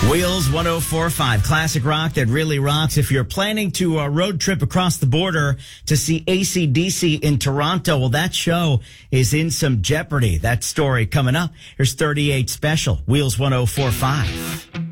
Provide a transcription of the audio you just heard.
Wheels 104.5, classic rock that really rocks. If you're planning to road trip across the border to see AC/DC in Toronto, well, that show is in some jeopardy. That story coming up. Here's 38 Special, Wheels 104.5.